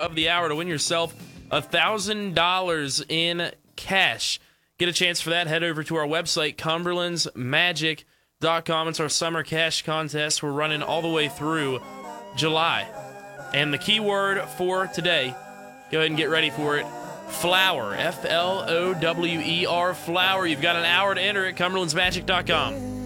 of the hour to win yourself $1,000 in cash. Get a chance for that. Head over to our website, cumberlandsmagic.com. It's our summer cash contest. We're running all the way through July. And the key word for today, go ahead and get ready for it, flower, Flower. Flower. You've got an hour to enter at cumberlandsmagic.com.